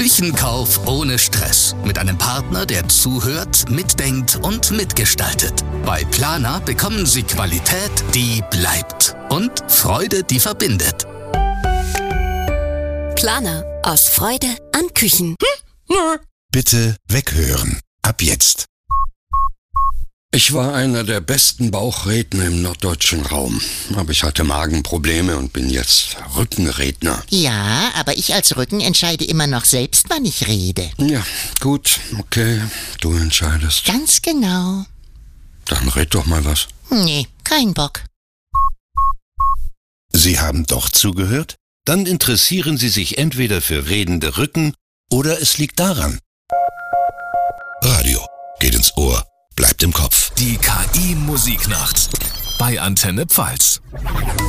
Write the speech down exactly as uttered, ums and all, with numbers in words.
Küchenkauf ohne Stress. Mit einem Partner, der zuhört, mitdenkt und mitgestaltet. Bei Planer bekommen Sie Qualität, die bleibt. Und Freude, die verbindet. Planer. Aus Freude an Küchen. Bitte weghören. Ab jetzt. Ich war einer der besten Bauchredner im norddeutschen Raum. Aber ich hatte Magenprobleme und bin jetzt Rückenredner. Ja, aber ich als Rücken entscheide immer noch selbst, wann ich rede. Ja, gut, okay, du entscheidest. Ganz genau. Dann red doch mal was. Nee, kein Bock. Sie haben doch zugehört? Dann interessieren Sie sich entweder für redende Rücken oder es liegt daran. Radio geht ins Ohr, bleibt im Kopf. Die K I-Musiknacht bei Antenne Pfalz.